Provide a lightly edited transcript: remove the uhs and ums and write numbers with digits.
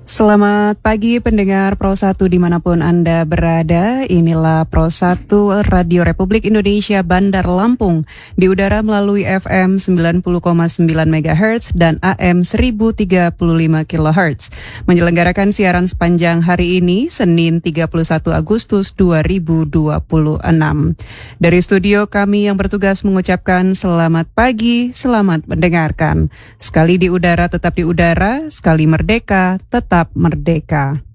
Selamat pagi pendengar Pro 1 dimanapun Anda berada. Inilah Pro 1 Radio Republik Indonesia Bandar Lampung. Di udara melalui FM 90,9 MHz dan AM 1035 kHz. Menyelenggarakan siaran sepanjang hari ini, Senin 31 Agustus 2026. Dari studio kami yang bertugas mengucapkan selamat pagi, selamat mendengarkan. Sekali di udara tetap di udara, sekali merdeka tetap merdeka.